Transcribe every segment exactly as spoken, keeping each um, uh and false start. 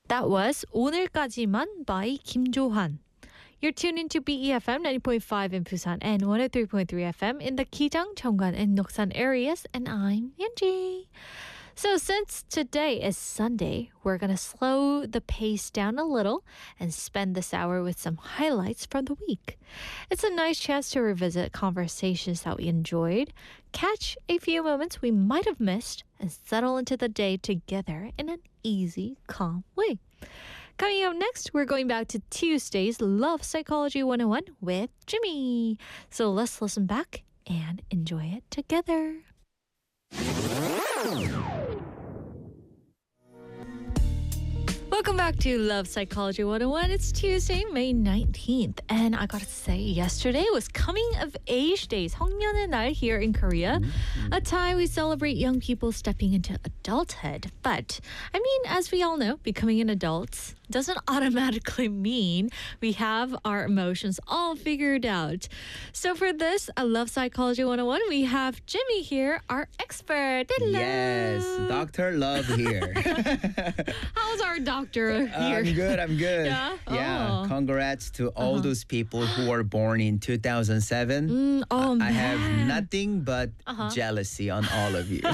That was 오늘까지만 by 김조한. You're tuned into B E F M ninety point five in Busan and one oh three point three F M in the Kijang, Cheonggan, and Noksan areas, and I'm Yeonji. So since today is Sunday, we're going to slow the pace down a little and spend this hour with some highlights from the week. It's a nice chance to revisit conversations that we enjoyed, catch a few moments we might have missed, and settle into the day together in an easy, calm way. Coming up next, we're going back to Tuesday's Love Psychology one oh one with Jimmy. So let's listen back and enjoy it together. Welcome back to Love Psychology one oh one. It's Tuesday, May nineteenth. And I gotta say, yesterday was Coming of Age Day, 성년의 날 here in Korea. Mm-hmm. A time we celebrate young people stepping into adulthood. But, I mean, as we all know, becoming an adult doesn't automatically mean we have our emotions all figured out. So for this, I Love Psychology one oh one, we have Jimmy here, our expert. Hello. Yes, Doctor Love here. How's our doctor here? I'm good, I'm good. Yeah? Yeah, Oh. congrats to all Uh-huh. those people who were born in two thousand seven. Mm, oh, I man. have nothing but Uh-huh. jealousy on all of you.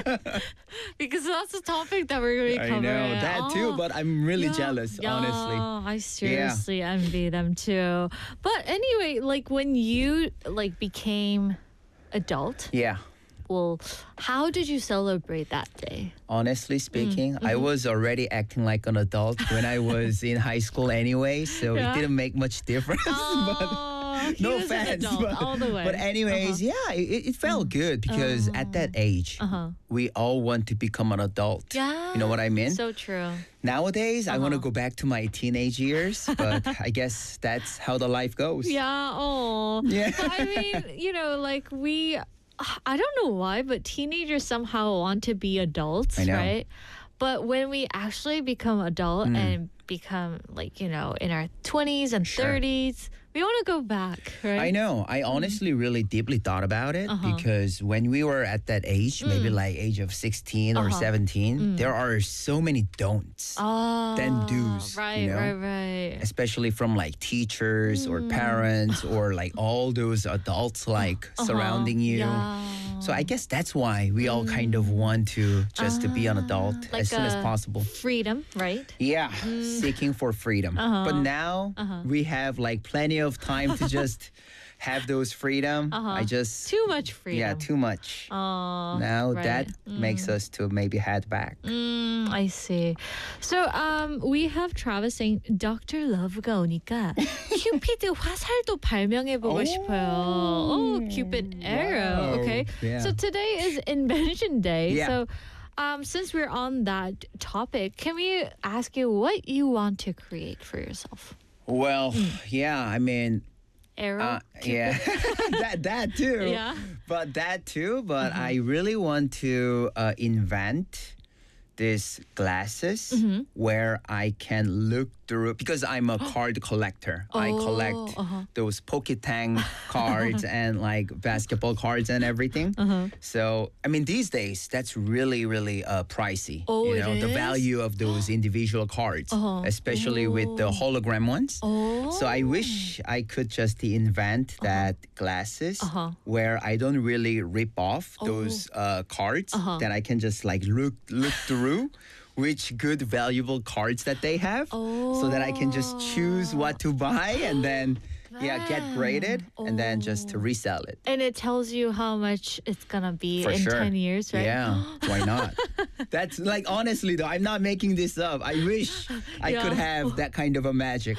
Because that's the topic that we're going to be I covering. know, that too, Oh. but I'm really Yeah, jealous, yeah, honestly. I seriously envy them too. But anyway, like when you like became adult, Yeah. well, how did you celebrate that day? Honestly speaking, I Mm-hmm. was already acting like an adult when I was in high school anyway, so Yeah. it didn't make much difference. but Oh, he no was an offense, adult but, all the way. but anyways, yeah, it, it felt good because at that age, Uh-huh. we all want to become an adult. Yeah. You know what I mean? So true. Nowadays, I want to Uh-huh. go back to my teenage years, but I guess that's how the life goes. Yeah. Oh. Yeah. But I mean, you know, like we, I don't know why, but teenagers somehow want to be adults, I know. right? But when we actually become adult Mm. and become like, you know, in our twenties and Sure. thirties, we want to go back, right? I know. I honestly really deeply thought about it Uh-huh. because when we were at that age, maybe like age of sixteen or Uh-huh. seventeen, there are so many don'ts. Oh, Then do's, Right, you know? right, right. Especially from like teachers or parents or like all those adults like surrounding you. Uh-huh. Yeah. So I guess that's why we all kind of want to just to be an adult Ah, like as soon as a possible. Freedom, right? Yeah, seeking for freedom. Uh-huh. But now we have like plenty of time to just have those freedom. Uh-huh. I just Too much freedom. yeah, too much. Oh, Now right. that makes us to maybe head back. Mm, I see. So um, we have Travis saying Doctor Love가 오니까 큐피드 화살도 발명해보고 Oh. 싶어요. Oh, Cupid arrow. Wow. Okay. Yeah. So today is Invention Day. Yeah. So um, since we're on that topic, can we ask you what you want to create for yourself? Well, Mm. yeah, I mean, Arrow? uh, yeah, that that too. Yeah. But that too. But I really want to uh, invent these glasses Mm-hmm. where I can look through because I'm a card collector. I Oh, collect uh-huh. those Poketang cards and like basketball cards and everything. Uh-huh. So I mean, these days that's really really uh, pricey. Oh, you it know the is? value of those individual cards, Uh-huh. especially with the hologram ones. Oh. So I wish I could just invent that glasses Uh-huh. where I don't really rip off those uh, cards. Uh-huh. That I can just like look look through which good valuable cards that they have, so that I can just choose what to buy and then yeah get graded and then just to resell it. And it tells you how much it's gonna be For in sure. ten years, right? Yeah, why not? That's like honestly though, I'm not making this up. I wish I could Yeah. have that kind of a magic.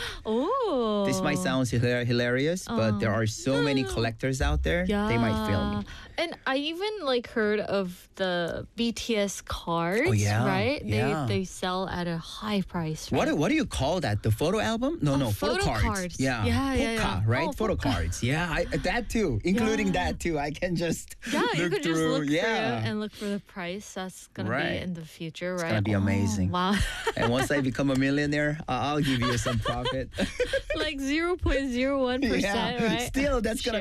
Oh. This might sound hilar- hilarious, but there are so many collectors out there. They might feel me. And I even like heard of the B T S cards, Oh, yeah. right? Yeah. They they sell at a high price, right? What do, what do you call that? The photo album? No, no, photo, photo cards. cards. Yeah, Yeah, yeah, Polka, yeah. right? Oh, photo polka. cards. Yeah, I, that too, including Yeah. that too. I can just Yeah, look you could through. just look yeah, through and look for the price. That's gonna Right. be in the future, It's right? gonna be amazing. Oh, wow. and once I become a millionaire, uh, I'll give you some profit. Like zero point zero one percent, yeah, right? still that's gonna